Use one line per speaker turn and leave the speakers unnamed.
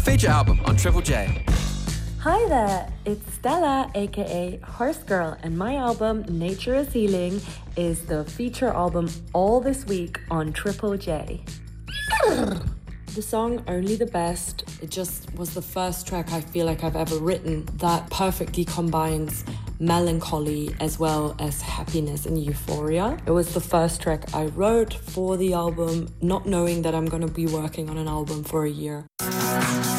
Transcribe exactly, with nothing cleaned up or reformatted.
Feature album on Triple J.
Hi there, it's Stella, aka Horse Girl, and my album Nature is Healing is the feature album all this week on Triple J. The song Only the Best, it just was the first track I feel like I've ever written that perfectly combines melancholy as well as happiness and euphoria. It was the first track I wrote for the album, not knowing that I'm gonna be working on an album for a year.